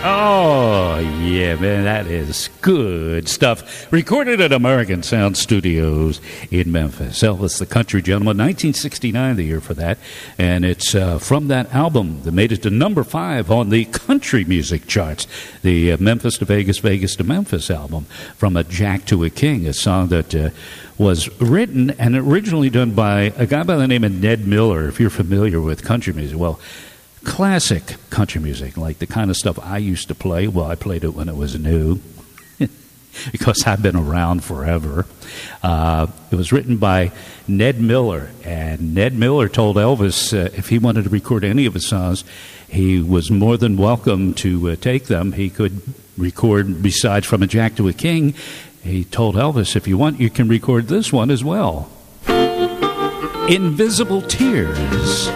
Oh, yeah, man, that is good stuff. Recorded at American Sound Studios in Memphis. Elvis the Country Gentleman, 1969, the year for that. And it's from that album that made it to number 5 on the country music charts. The Memphis to Vegas, Vegas to Memphis album, From a Jack to a King, a song that was written and originally done by a guy by the name of Ned Miller, if you're familiar with country music. Well, classic country music, like the kind of stuff I used to play. Well, I played it when it was new because I've been around forever. It was written by Ned Miller, and Ned Miller told Elvis if he wanted to record any of his songs, he was more than welcome to take them. He could record, besides From a Jack to a King, he told Elvis, if you want, you can record this one as well. Invisible Tears.